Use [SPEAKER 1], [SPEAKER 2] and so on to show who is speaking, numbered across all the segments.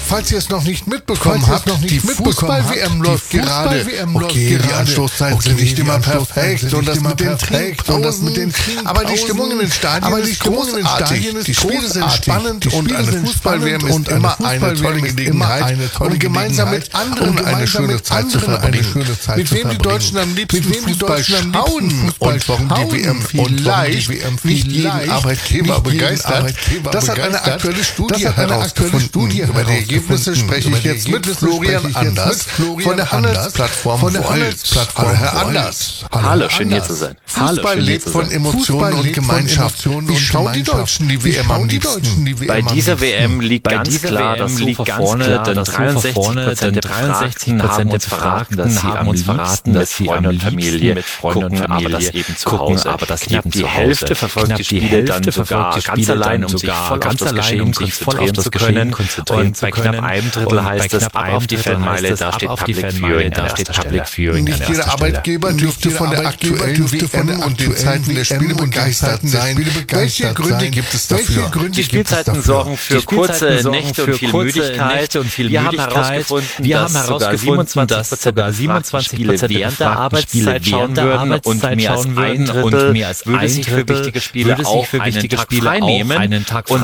[SPEAKER 1] falls ihr es noch nicht mitbekommen habt, die Fußball-WM läuft gerade. Okay, die Anstoßzeiten sind nicht immer perfekt und das mit den Trinkpausen, aber die Stimmung in den Stadien ist großartig. Die Spiele sind spannend und eine Fußball-WM ist immer eine tolle Gelegenheit, um gemeinsam mit anderen eine schöne Zeit zu verbringen. Mit wem die Deutschen am liebsten Fußball schauen und warum die WM vielleicht nicht jeden Arbeitgeber begeistert, das hat eine aktuelle Studie herausgefunden. Über die Ergebnisse spreche ich jetzt mit Florian Anders von der Handelsplattform Volt. Hallo Herr Anders.
[SPEAKER 2] Hallo, schön hier zu sein.
[SPEAKER 1] Fußball lebt von Emotionen und Gemeinschaft. Wie schauen die Deutschen die WM am liebsten?
[SPEAKER 2] Bei dieser WM liegt ganz klar das Sofa vorne, denn 63% der Befragten haben uns verraten, dass sie am liebsten mit Freunden und Familie aber das eben zu Hause. Knapp die Hälfte verfolgt die Spiele dann sogar ganz allein, um sich voll auf das Geschehen konzentrieren zu können. Und bei knapp einem Drittel heißt es, ab auf die Fanmeile, da steht Public Viewing.
[SPEAKER 1] Nicht jeder Arbeitgeber dürfte von der aktuellen WM und den Zeiten der Spiele begeistert sein. Welche Gründe gibt es dafür?
[SPEAKER 2] Die Spielzeiten sorgen für kurze Nächte und viel Müdigkeit. Wir haben herausgefunden, dass sogar 27% während der Arbeitszeit schauen würden und mehr als ein Drittel würde sich für wichtige Spiele auch einen Tag frei nehmen. Und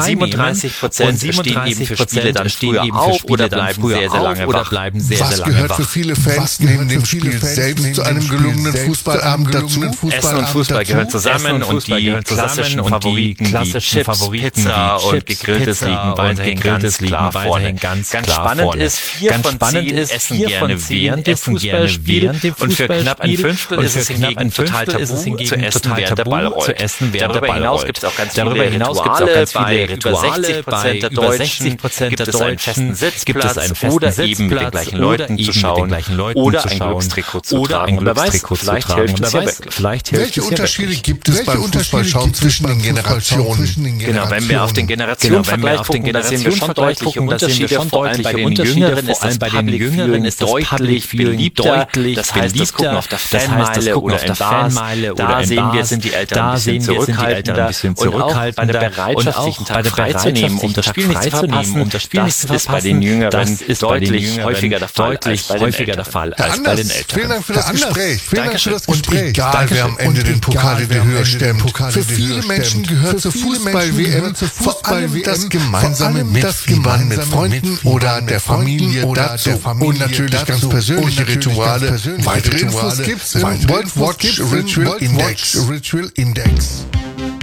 [SPEAKER 2] 37% stehen eben für Spiele dann früher auf oder bleiben sehr, sehr lange wach.
[SPEAKER 1] Was gehört für viele Fans neben dem Spiel selbst zu einem gelungenen Fußballabend dazu?
[SPEAKER 2] Essen und Fußball gehören zusammen und die klassischen Favoriten wie Chips, Pizza und Gegrilltes liegen weiterhin ganz klar vorne. Ganz spannend ist, 4 von 10 essen gerne während dem Fußballspiel und für knapp ein Fünftel ist es hingegen total tabu zu essen, während der Ball rollt. Darüber hinaus gibt es auch ganz viele Rituale. Bei über 60% der Deutschen gibt es einen festen Sitzplatz oder eben mit den gleichen Leuten zu schauen oder ein Glückstrikot zu tragen. Und wer weiß, vielleicht hilft es ja wirklich.
[SPEAKER 1] Welche Unterschiede gibt es beim Fußballschauen zwischen den Generationen?
[SPEAKER 2] Genau, wenn wir auf den Generationenvergleich gucken, da sehen wir schon deutliche Unterschiede. Vor allem bei den Jüngeren ist das Public Viewing deutlich beliebter. Das heißt, das Gucken auf der Fanmeile oder in Bars, da sehen wir, sind die Eltern ein bisschen zurückhaltender. Und auch bei der Bereitschaft, sich einen Tag freizunehmen, um das Spiel nicht zu verpassen, das ist bei den Jüngeren deutlich häufiger der Fall als bei den Älteren.
[SPEAKER 1] Vielen Dank für das Gespräch. Und egal, wer am Ende den Pokal in die Höhe stemmt, für viele Menschen gehört zur Fußball-WM vor allem das gemeinsame Mitfiebern mit Freunden oder der Familie dazu. Und natürlich ganz persönliche Rituale. Weitere Infos gibt's im World Watch Ritual Index.